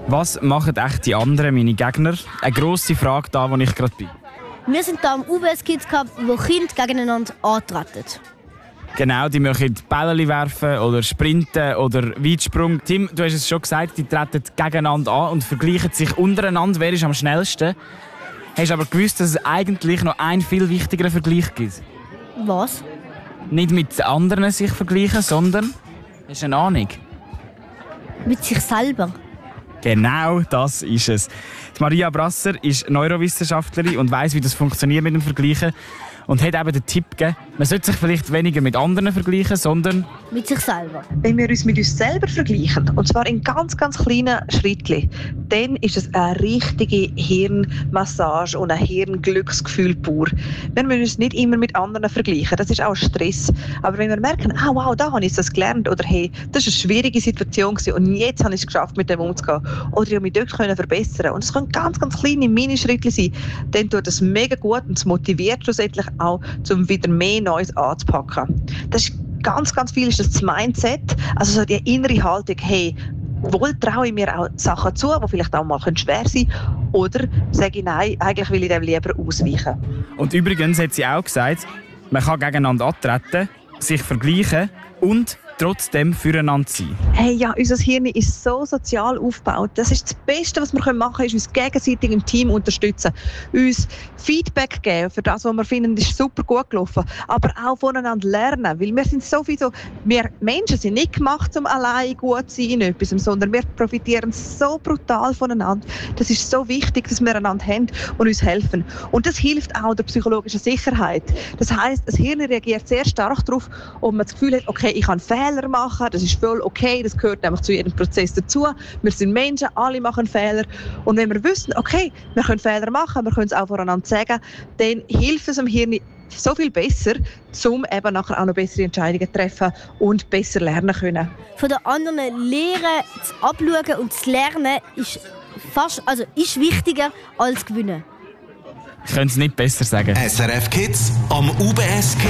Was machen echt die anderen, meine Gegner? Eine grosse Frage da, wo ich gerade bin. Wir sind hier am UBS Kids Cup, wo Kinder gegeneinander antreten. Genau, die möchten Bälle werfen oder sprinten oder Weitsprung. Tim, du hast es schon gesagt, die treten gegeneinander an und vergleichen sich untereinander, wer ist am schnellsten. Hast du aber gewusst, dass es eigentlich noch einen viel wichtigeren Vergleich gibt? Was? Nicht mit anderen sich vergleichen, sondern... Hast du eine Ahnung? Mit sich selber. Genau, das ist es. Die Maria Brasser ist Neurowissenschaftlerin und weiss, wie das funktioniert mit dem Vergleichen. Und hat eben den Tipp gegeben, man sollte sich vielleicht weniger mit anderen vergleichen, sondern mit sich selber. Wenn wir uns mit uns selber vergleichen, und zwar in ganz, ganz kleinen Schritten, dann ist es eine richtige Hirnmassage und ein Hirnglücksgefühl pur. Wir müssen uns nicht immer mit anderen vergleichen, das ist auch Stress. Aber wenn wir merken, wow, da habe ich das gelernt, oder hey, das war eine schwierige Situation und jetzt habe ich es geschafft, mit dem umzugehen, oder ich habe mich dort verbessern. Und es können ganz, ganz kleine Minischritte sein, dann tut das mega gut und es motiviert schlussendlich auch, um wieder mehr Neues anzupacken. Das ist ganz, ganz viel ist das Mindset, also so die innere Haltung, hey, wohl traue ich mir auch Sachen zu, die vielleicht auch mal schwer sein können, oder sage ich nein, eigentlich will ich dem lieber ausweichen. Und übrigens hat sie auch gesagt, man kann gegeneinander antreten, sich vergleichen und trotzdem füreinander sein. Hey, ja, unser Hirn ist so sozial aufgebaut. Das ist das Beste, was wir machen können, ist uns gegenseitig im Team unterstützen. Uns Feedback geben für das, was wir finden, ist super gut gelaufen. Aber auch voneinander lernen. Weil wir sind sowieso, wir Menschen sind nicht gemacht, um allein gut zu sein in etwas, sondern wir profitieren so brutal voneinander. Das ist so wichtig, dass wir einander haben und uns helfen. Und das hilft auch der psychologischen Sicherheit. Das heisst, das Hirn reagiert sehr stark darauf, ob man das Gefühl hat, okay, ich kann Fehler machen, das ist voll okay, das gehört nämlich zu jedem Prozess dazu. Wir sind Menschen, alle machen Fehler. Und wenn wir wissen, okay, wir können Fehler machen, wir können es auch voneinander sagen, dann hilft es dem Hirn so viel besser, um eben nachher auch noch bessere Entscheidungen zu treffen und besser lernen können. Von den anderen lernen, zu abschauen und zu lernen ist wichtiger als gewinnen. Ich könnte es nicht besser sagen. SRF Kids am UBS